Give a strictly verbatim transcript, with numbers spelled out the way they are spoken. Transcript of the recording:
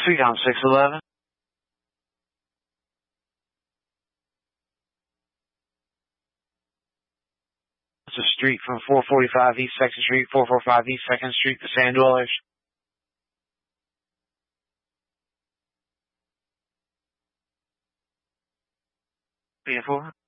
Street on six eleven. It's a street from four forty-five East second Street, four forty-five East second Street to Sand Dwellers. Being four.